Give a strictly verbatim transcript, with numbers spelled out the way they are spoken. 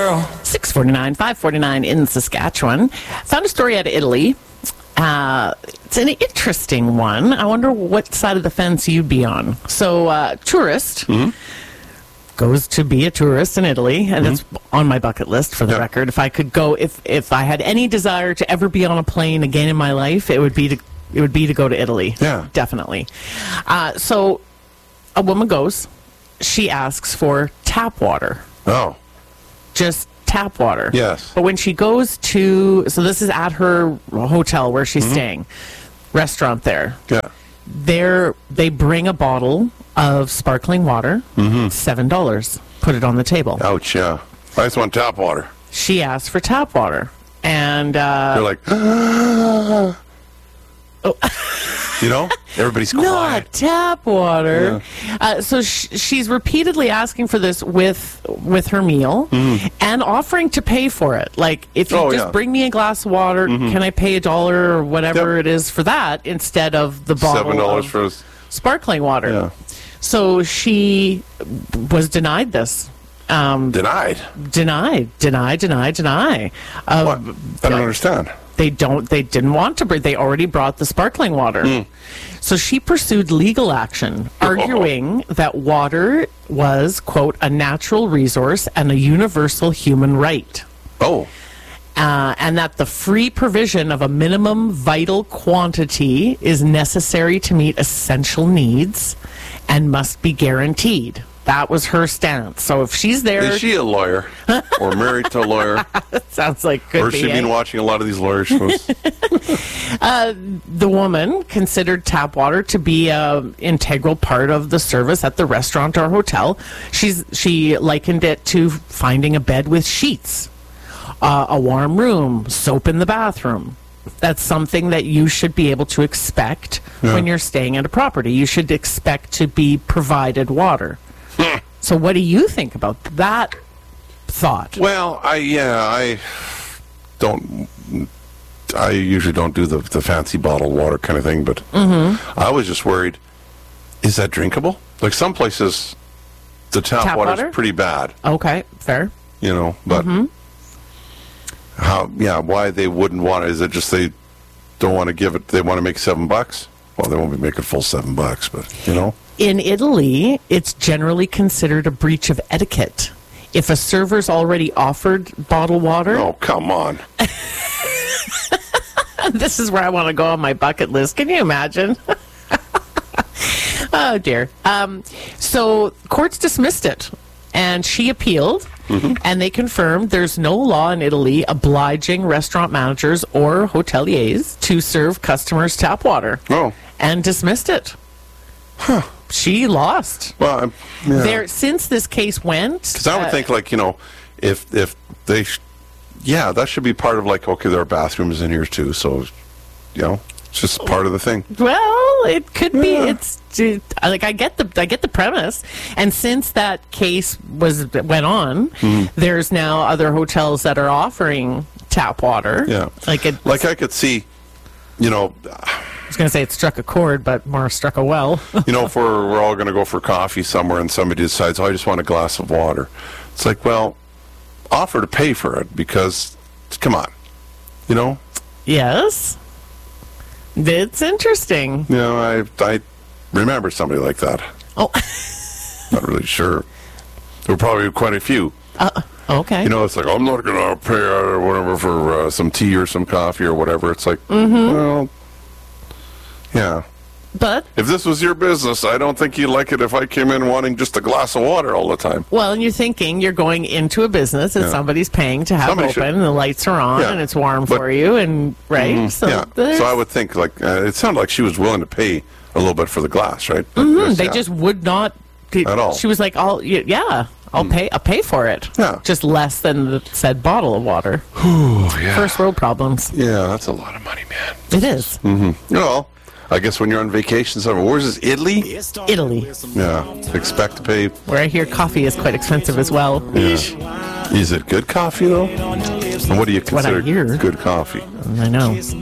girl. six forty-nine, five forty-nine in Saskatchewan. Found a story out of Italy. Uh, it's an interesting one. I wonder what side of the fence you'd be on. So, uh, tourist Mm-hmm. goes to be a tourist in Italy, and it's on my bucket list for the Yeah. record. If I could go, if if I had any desire to ever be on a plane again in my life, it would be to it would be to go to Italy. Yeah. Definitely. Uh, so, a woman goes. She asks for tap water. Oh, Just tap water. Yes. But when she goes to, so this is at her hotel where she's staying, restaurant there. yeah. There, they bring a bottle of sparkling water, seven dollars. Put it on the table. Ouch, yeah. I just want tap water. She asked for tap water, and uh, They're like, you know, everybody's quiet. not tap water. Uh, so sh- she's repeatedly asking for this with with her meal and offering to pay for it. Like, if you Oh, just yeah. bring me a glass of water, can I pay a dollar or whatever Yep. it is for that instead of the bottle Seven dollars of for us. sparkling water? Yeah. So she was denied this. Um, Denied. denied, deny, deny, deny. Uh, What? I don't understand. They don't. They didn't want to bring. They already brought the sparkling water. Hmm. So she pursued legal action, arguing that water was, quote, a natural resource and a universal human right, Oh, uh, and that the free provision of a minimum vital quantity is necessary to meet essential needs and must be guaranteed. That was her stance. So if she's there, is she a lawyer or married to a lawyer? sounds like could Or be. has she eh? been watching a lot of these lawyer shows? The woman considered tap water to be an integral part of the service at the restaurant or hotel. She's she likened it to finding a bed with sheets, uh, a warm room, soap in the bathroom. That's something that you should be able to expect Yeah. when you're staying at a property. You should expect to be provided water. So what do you think about that thought? Well, I yeah, I don't. I usually don't do the the fancy bottled water kind of thing, but I was just worried: is that drinkable? Like some places, the tap, Tap water's water? pretty bad, Okay, fair. you know. But how? Yeah, why they wouldn't want it? Is it just they don't want to give it? They want to make seven bucks? Well, they won't be making full seven bucks, but you know. In Italy, it's generally considered a breach of etiquette. If a server's already offered bottled water, Oh, come on! this is where I want to go on my bucket list. Can you imagine? Oh, dear. Um, so courts dismissed it, and she appealed, and they confirmed there's no law in Italy obliging restaurant managers or hoteliers to serve customers tap water, Oh, and dismissed it. She lost. well, I'm, yeah. There, since this case went, Because I would uh, think, like, you know, if if they, sh- yeah, that should be part of, like, okay, there are bathrooms in here too, so, you know, it's just part of the thing. well, it could be. Yeah. It's it, like I get the I get the premise, and since that case was went on, Mm-hmm. there's now other hotels that are offering tap water. Yeah. like it. Like, I could see, you know, I was going to say it struck a chord, but more struck a well. you know, if we're, we're all going to go for coffee somewhere and somebody decides, oh, I just want a glass of water. It's like, well, offer to pay for it because, come on, you know? Yes, it's interesting. You know, I, I remember somebody like that. Oh, Not really sure. There were probably quite a few. okay. You know, it's like, I'm not going to pay or whatever for uh, some tea or some coffee or whatever. It's like, well, yeah. but If this was your business, I don't think you'd like it if I came in wanting just a glass of water all the time. well, and you're thinking you're going into a business that Yeah. somebody's paying to have Somebody open, should- and the lights are on, Yeah. and it's warm But- for you, and right. So yeah. there's- So I would think, like, uh, it sounded like she was willing to pay a little bit for the glass, right? Like, Hmm, yes, they yeah. just would not At all. She was like, "I'll y- yeah, I'll pay. I'll pay for it. Yeah. just less than the said bottle of water." Oh, yeah. First world problems. Yeah, that's a lot of money, man. It is Well, I guess when you're on vacation somewhere, where's this, Italy? Italy, Yeah, expect to pay. where I hear coffee is quite expensive as well. Yeah. Is it good coffee, though? And what do you what I consider hear. good coffee? I know.